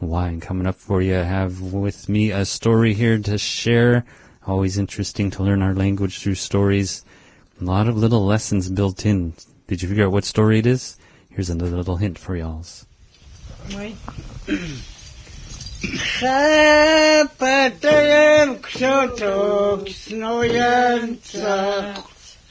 why. And coming up for you, I have with me a story here to share. Always interesting to learn our language through stories. A lot of little lessons built in. Did you figure out what story it is? Here's another little hint for y'all. Zapatayan książek snująca